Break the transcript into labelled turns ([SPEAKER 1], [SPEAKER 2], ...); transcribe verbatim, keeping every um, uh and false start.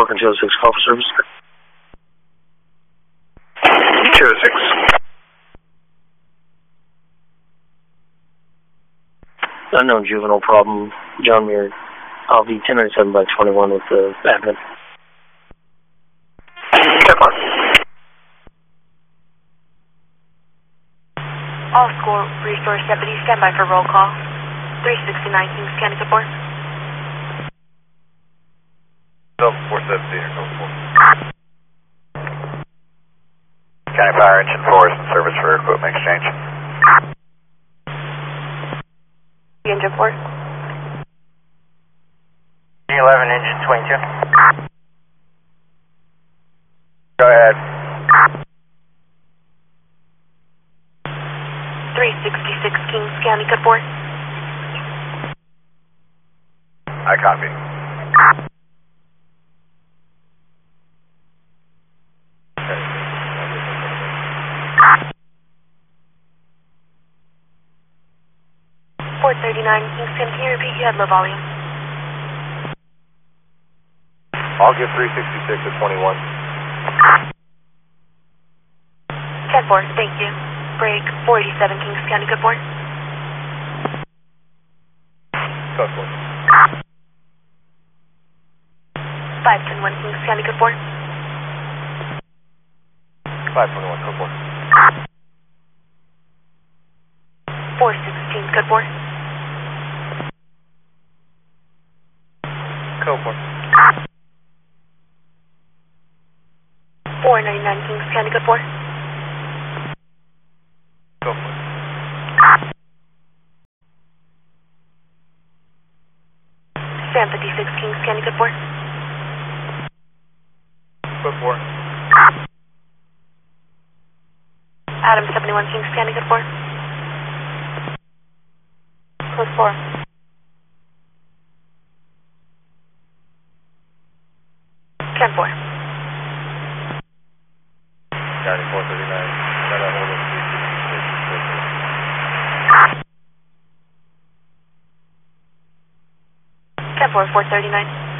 [SPEAKER 1] Welcome to oh six call for service.
[SPEAKER 2] two oh six.
[SPEAKER 1] Unknown juvenile problem. John Muir, L V ten ninety-seven by twenty-one with the admin.
[SPEAKER 2] ten four.
[SPEAKER 3] All school resource deputies stand by for roll call. three sixty-nine Kings County, good board.
[SPEAKER 2] four seventeen or code four. County Fire Engine Force and service for equipment exchange.
[SPEAKER 3] Engine Force.
[SPEAKER 4] D eleven engine twenty-two.
[SPEAKER 2] Go ahead.
[SPEAKER 3] three sixty-six Kings County, good board.
[SPEAKER 2] I copy.
[SPEAKER 3] four thirty-nine Kings County, can you repeat? You had low volume.
[SPEAKER 2] I'll give three sixty-six to twenty-one.
[SPEAKER 3] ten four, thank you. Break forty-seven Kings County, good board.
[SPEAKER 2] Code four.
[SPEAKER 3] five ten one Kings County, good board.
[SPEAKER 2] five twenty-one, code four.
[SPEAKER 3] four sixteen, good board.
[SPEAKER 2] Code four.
[SPEAKER 3] four ninety-nine Kings County, good board.
[SPEAKER 2] Code four.
[SPEAKER 3] Sam fifty-six Kings County, good board.
[SPEAKER 2] Code four.
[SPEAKER 3] Adam seventy-one Kings County, good board. Code four. ten four.
[SPEAKER 2] County four thirty-nine. Got a hold of three sixty-six.
[SPEAKER 3] ten four, four thirty-nine.